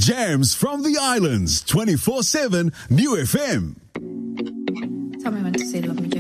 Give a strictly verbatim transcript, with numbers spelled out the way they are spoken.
Jams from the islands, twenty-four seven New F M. Tell me when to say love me,